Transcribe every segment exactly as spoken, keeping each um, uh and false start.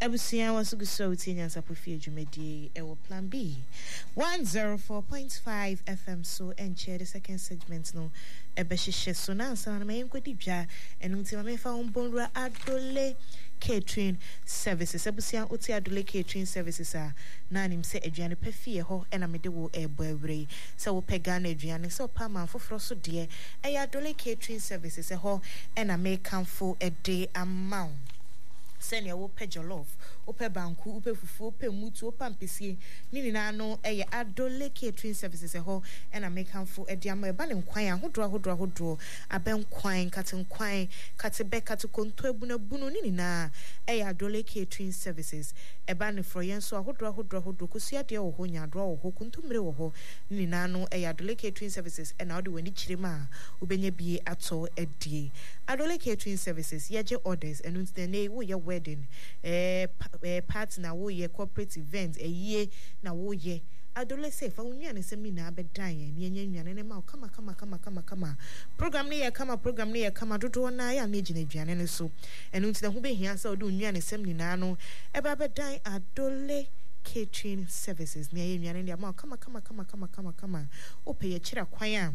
Ebusia was good so tinya sapofie dwumadi e wo plan B one oh four point five F M so and share the second segment no e be hihye so na ansa na me nkodi dwa enum ti ma me fa honbonra Adole catering services. Ebusia oti Adole catering services a na nim se aduane pafie ho e na me de wo e boawre se wo pega na aduane se opa man foforo so de e ya Adole catering services e ho e na me kanfo e de amount senior wo pe jollof wo pe banku wo pe fufu wo pe mutu wo pampesie ni nyina no eye Adole catering services e ho e na make am for e dia ma e ba ne nkwan ahodro ahodro ahodro aben kwan kate nkwan kate be kate konto ebuna bunu ni nyina eye Adole catering services e ba ne fro yen so ahodro ahodro ahodro kusua de wo ho nyadro wo ho kuntumre wo ho ni nyina no eye Adole catering services e na wo de wani chirema obenya bie ato edie Adole catering services ye je orders enu ntene wo ye wedding eh, eh partner wo ye corporate event eh ye na wo ye Adole say fa unwane semi na abedan ye ne nya nwane ne ma kama kama kama kama kama program ne ye kama program ne ye kama dodo na ya na gina aduane ne so enu ntene ho be hia sa odu unwane semi na no e ba bedan Adole catering services ne ye nwane ne ma kama kama kama kama kama kama ope ye kira kwan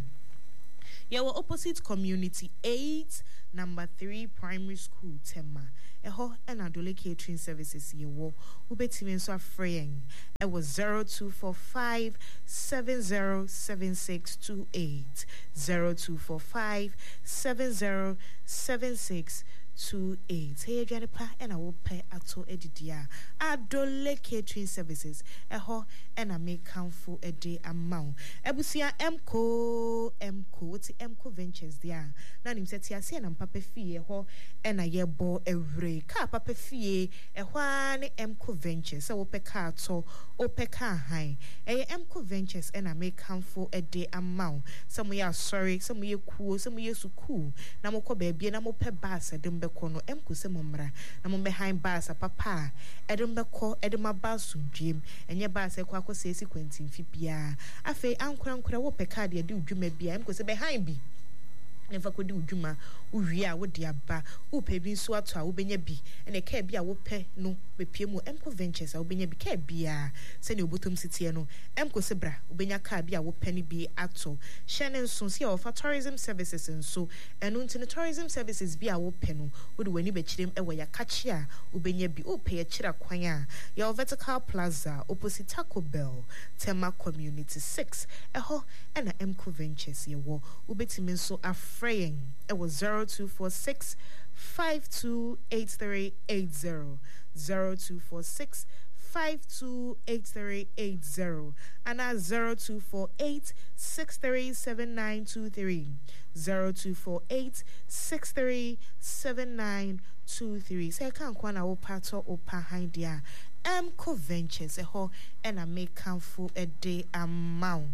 Yawa opposite community eight number three primary school Tema eho and Adole catering services yewo ubetime nso afreying e was zero two four five seven zero seven six two eight zero two four five seven zero seven six two eight hey aduane pa ena wo pe ato edidia Adole catering services eho ena make kanfo ede amount ebusia emko emko ti emko ventures dia na nim seti ase na papa fie ho ena yebo ewre ka papa fie eho ani emko ventures so wo pe ka ato o pe ka han eye emko ventures ena make kanfo ede amount some ya sorry some ye cool some ye su cool na mo ko ba bia na mo pe bas edem bekono emko se momra na mo be han bas papa edem beko edem abasu dwem enye bas e kwa akose si kwantin fi bia afi ankura ankura wo pe card ye de udwuma bia emko se be han bi never could do Juma, Uria, would the abba, Upe bin swat, I will be bi, and a care be a whoop no, be Piemo, Emco Ventures, I will be a care bia, send your bottom citiano, Emco Sebra, Ubenya car be a whoop penny be ato, Shannon Sonsia for tourism services and so, and until tourism services be a whoop penno, would when you bet him away a catchia, Ubenya be Upe a chira quaya, your vertical plaza, opposite Taco Bell, Tema Community six, a ho, and a Emco Ventures, ye wo, Ubetimin so afraid. Fraying. It was zero two four six five two eight three eight zero zero two four six five two eight three eight zero and at zero two four eight six three seven nine two three zero two four eight six three seven nine two three. Say can't kwana o pato o pahindia Emco Ventures a ho and a make kanfo a day amount.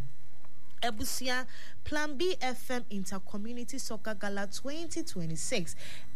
Ebusia Plan B F M Intercommunity Soccer Gala twenty twenty-six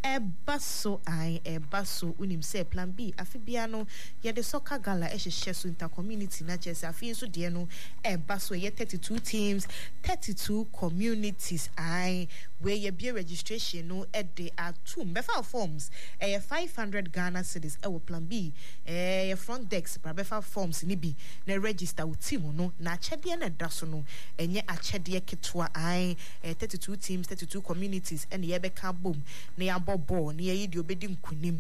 Ebaso I Ebaso unim se Plan B afibiano ye the Soccer Gala e hyehyɛ Intercommunity na chese afi so de no Ebaso ye thirty-two teams thirty-two communities I where ye be registration no e de atum befa forms e five hundred Ghana cedis e wo Plan B e front desk bra befa forms ni bi na register wo team no na akyɛde na da so no enye akyɛde ketwa I thirty-two teams thirty-two communities and ye beka boom na ya bobo na ye di obedi nkunim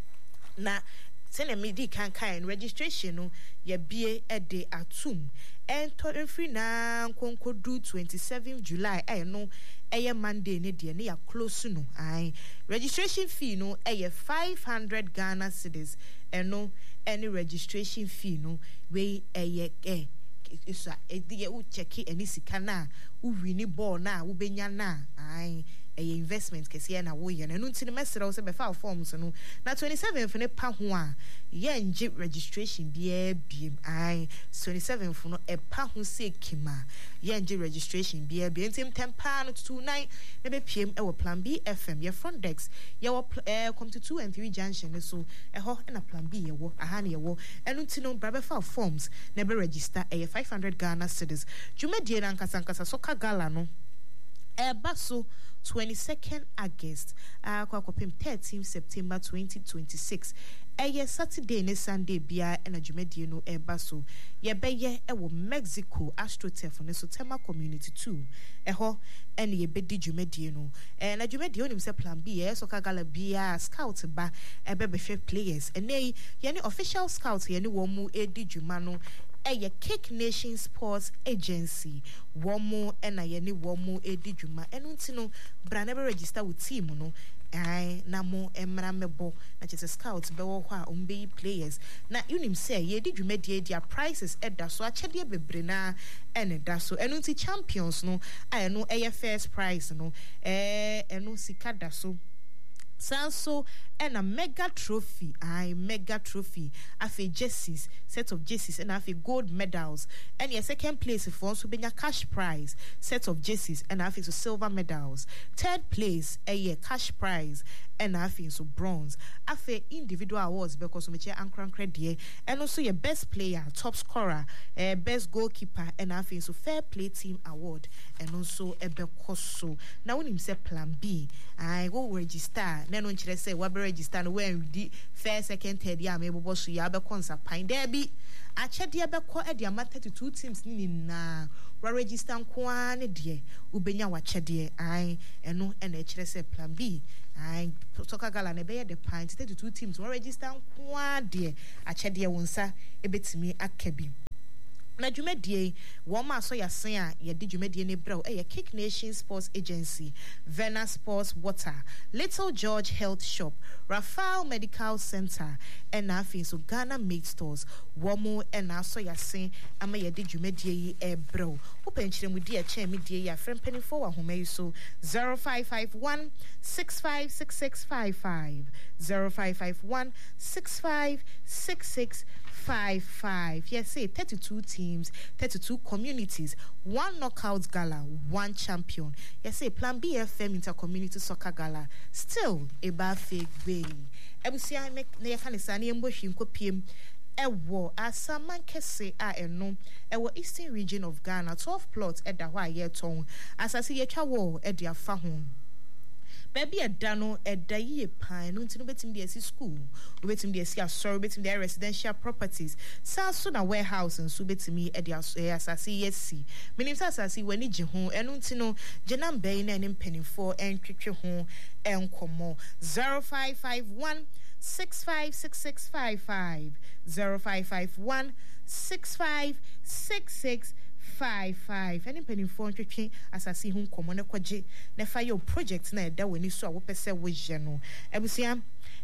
na sene me di kan kan registration no ye bie e de atum ento free na nkonkodu twenty-seventh July eh no eye Monday ne de ne ya close no ai registration fee no eye five hundred Ghana cedis eno any registration fee no we eye eh isa edi u cheki eni sika na u wini ball na u benya na ai e investment kese na wo ye na no ntini mesere wo se be fa forms no na twenty-seventh ne pa ho a ye nje registration bia biem ai twenty-seventh no e pa ho se kima ye nje registration bia bia ntim tempa no two nine ne be pm e wo Plan B F M ye front desk ye wo eh come to two and three junction so e ho na Plan B ye wo aha ne ye wo enu ntino bra be fa forms ne be register e five hundred Ghana cedis juma die na nkasa nkasa Soccer Gala no Eba so twenty-second August, uh, thirteenth September twenty twenty-six. Eye Saturday ne Sunday bia na dwumadi no eba so ye beye e wo Mexico AstroTurf ne so Tema Community two eho ene ye bedi dwumadi no eh na dwumadi onim se plan B e so kagala bia scout ba ebe be hwe players ene ye ne official scout ye ne wo mu edi dwuma no eye Kick Nation Sports Agency womo ena ye ne wo mu edi dwuma enu ntino bra na be register with team no ai na mo emra mebo na chese scouts be wo ho a umbe players na unim say ye di dwumadi dia prices eda so achede bebre na ene da so enu nti champions no ai no eye first prize no eh enu sika da so Sanso and a mega trophy, I mega trophy, afe jerseys, set of jerseys, and afe gold medals. And your second place for us will be a cash prize, set of jerseys, and afe so silver medals. Third place, a year cash prize, and afe so bronze. Afe individual awards because we share anchor credit, and also your best player, top scorer, uh, best goalkeeper, and afe so fair play team award, and also a bekoso. Now when him say plan B, I go register. Then when you say what register when the first, second, third year, maybe boss you have a concert pine derby. I check the other quarter, the amount to two teams in na register one dear Ubenya watch dear I and no and H S A plan B. I talk a gala and bear the pine to two teams were register one dear. I check dear one sir a bit to me at Kebby. Na dwumadi woma so ya sen a ye di dwumadi ne bra e ye Kick Nation Sports Agency, Vena Sports Water, Little George Health Shop, Rafale Medical Center, and afi so Ghana Meat Stores womo e na so ya sen ama ye di dwumadi e bra open chire mu di a che me di ya frem penny for ahoma yi so zero five five one six five six six five five zero five five one six five six six five five. Yes, say thirty-two teams, thirty-two communities, one knockout gala, one champion. Yes, say Plan B F M Intercommunity Soccer Gala, still a bad fake way. Ebusi I make ne kanisani embo shinko piem. Ewo asaman kese a eno ewo eastern region of Ghana twelve plots eda hwa ye ton asase ye twa wo e dia fa ho. Baby a dano a day pine, no to betim the school, betim the asor, betim their residential properties, Sasuna warehouse and subetimi at the assassi yes see. Meaning Sassy when it home and untino, Janam Bain and penny four and creature home and como zero five five one six five six six five five zero five five one six five six six five five any penny four twetwe asase hu komo ne kwaje ne fa your project na da wani so a wo pese wo je no ebusia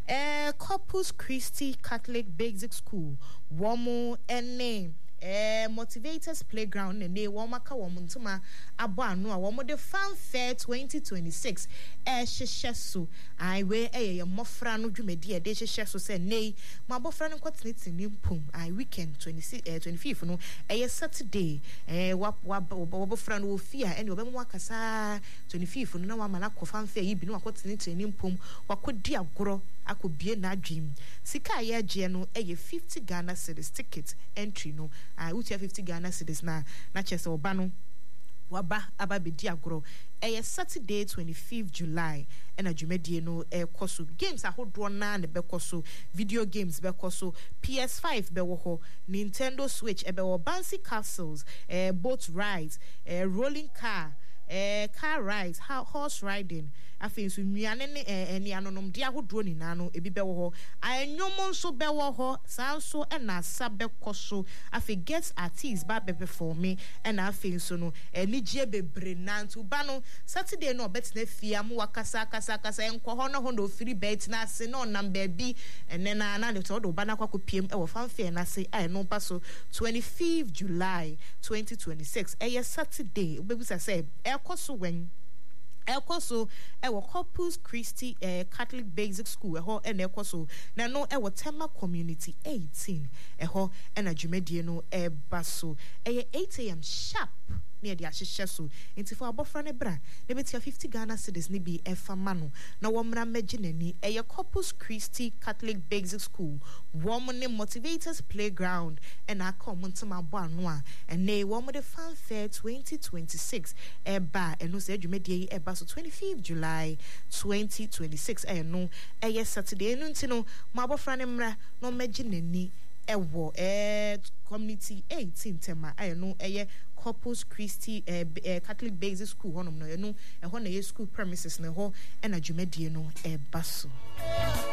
eh Corpus Christi Catholic Basic School womo ene eh Motivators Playground ne wo maka wo ntuma abo anu a wo mo de fanfare twenty twenty-six eh hyehyɛ so ai we eh ye mofra no dwumadi e de hyehyɛ so se nei ma bofra no kwateneti ni mpum ai weekend twenty-six eh twenty-fifth no eh Saturday eh wa wa bofra no ofia ene obem wakasa twenty-fifth no na wa mana ko fanfare yi bi no kwateneti ni mpum wakodi agoro akobie na dream sika ye agye no eh fifty Ghana cedis ticket entry no ai utia fifty Ghana cedis na na chese oba no waba aba bedi agoro eh Saturday twenty-fifth July and a dwumadi no eh koso games ahodo na ne bekoso video games bekoso P S five be wo ho Nintendo Switch e be wo bouncy castles eh boat rides eh rolling car eh car rides horse riding afin so nuane ne eni anonom dia hodo ni na no ebi be wo ho anyomo nso be wo ho sanso e na sabe koso afin guest artists ba be perform e na afin so no eni gie bebre nantu ba no Saturday no bet na fia mu wakasa kasa kasa enko ho no ho no free bet na ase no number bi ene na na le to do ba na kwako piem e wo fanfare na ase ai no pa so twenty-fifth July twenty twenty-six e ye Saturday obebusa say e koso wen Ekoso ewo Corpus Christi eh, Catholic Basic School eho ene ekoso na no ewo Tema Community eighteen eho ena dwumadi no e baso e eight a m sharp near the Ashishasu, into for Abofrane Bra, Nebetia fifty Ghana cities nibi Efa Manu, no womra Mejineni, a Corpus Christi Catholic Basic School, woman motivators playground, and our common to my banwa, and nay woman the fanfare twenty twenty-six, Eba, and no said you made ye Eba so twenty-fifth July twenty twenty-six, I know, a yes Saturday, no, my Abofrane Mra, no Mejineni. Ewo eh community eighteen tema I know eh Corpus Christi eh, eh Catholic Basic School honom no no eh ho na school premises na ho e na dwumadie no e baso.